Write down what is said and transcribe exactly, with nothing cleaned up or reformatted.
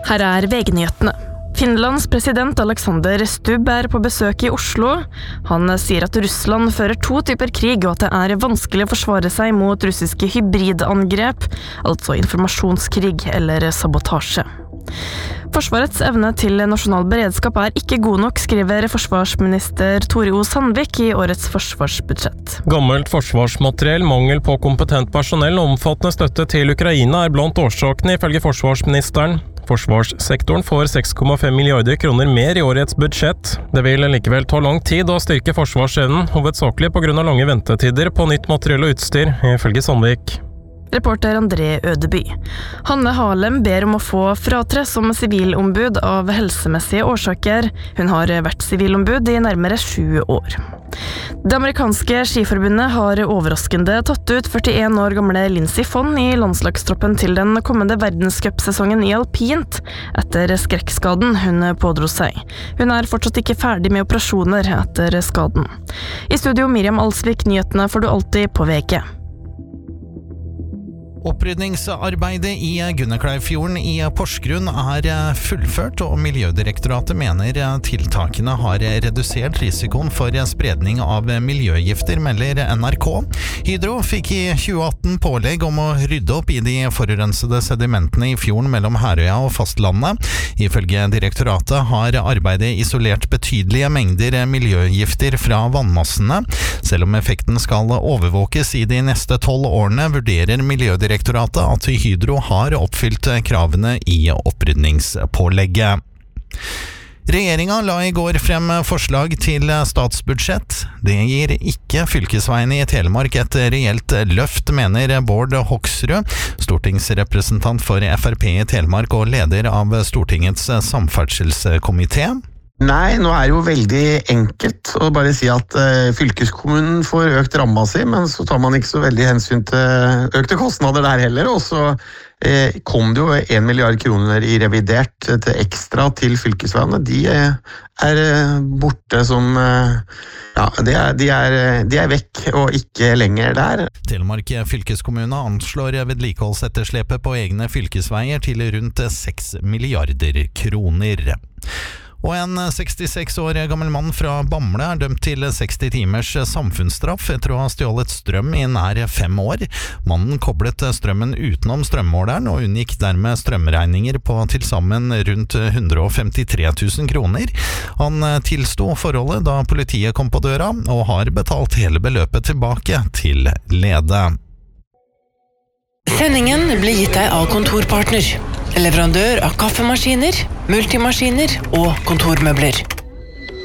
Her er V G-nyhetene. Finlands president Alexander Stubb er på besøk i Oslo. Han sier at Russland fører to typer krig, og at det er vanskelig å forsvare seg mot russiske hybridangrep, altså informasjonskrig eller sabotasje. Forsvarets evne til nasjonal beredskap er ikke god nok, skriver forsvarsminister Tore O. Sandvik i årets forsvarsbudsjett. Gammelt forsvarsmateriell, mangel på kompetent personell og omfattende støtte til Ukraina er blant årsakene, ifølge forsvarsministeren. Forsvarssektoren får seks komma fem milliarder kroner mer i årets budsjett. Det vil likevel ta lang tid å styrke forsvarsevnen, hovedsakelig på grunn av lange ventetider på nytt materiell og utstyr, ifølge Sandvik. Reporter André Ødeby. Hanne Harlem ber om å få fratre som sivilombud av helsemessige årsaker. Hun har vært sivilombud i nærmere sju år. Det amerikanske skiforbundet har overraskende tatt ut førtien år gamle Lindsey Vonn i landslagstroppen til den kommende verdenscupsesongen i alpint, etter skrekkskaden hun pådro seg. Hun er fortsatt ikke ferdig med operasjoner etter skaden. I studio Miriam Alsvik, nyhetene får du alltid på V G. Opprydningsarbeidet i Gunnekleivfjorden i Porsgrunn er fullført, og Miljødirektoratet mener tiltakene har redusert risikoen for spredning av miljøgifter, melder N R K. Hydro fikk i tjue atten pålegg om å rydde opp i de forurensede sedimentene i fjorden mellom Herøya og fastlandet. Ifølge direktoratet har arbeidet isolert betydelige mengder miljøgifter fra vannmassene. Selv om effekten skal overvåkes i de neste tolv årene, vurderer Miljødirektoratet at Hydro har oppfylt kravene i opprydningspålegget. Regjeringen la i går frem forslag til statsbudsjett. Det gir ikke fylkesveiene i Telemark et reelt løft, mener Bård Hoksrud, stortingsrepresentant for F R P i Telemark og leder av Stortingets samferdselskomité. Nei, nå er det jo veldig enkelt å bare si at uh, fylkeskommunen får økt ramma si, men så tar man ikke så veldig hensyn til økte kostnader der heller, og så uh, kom det jo en milliard kroner i revidert til ekstra til fylkesveiene. De uh, er uh, borte som uh, ja, de er, de, er, de er vekk og ikke lenger der. Telemark fylkeskommune anslår vedlikeholdsetterslepet på egne fylkesveier til rundt seks milliarder kroner. Og en sekstiseks år gammel mann fra Bamble er dømt til seksti timers samfunnsstraff etter å ha stjålet strøm i nær fem år. Mannen koblet strømmen utenom strømmåleren og unngikk dermed strømregninger på til sammen rundt hundre og femtitre tusen kroner. Han tilsto forholdet da politiet kom på døra, og har betalt hele beløpet tilbake til Lede. Sendingen blir gitt deg av Kontorpartner, leverandør av kaffemaskiner, multimaskiner og kontormøbler.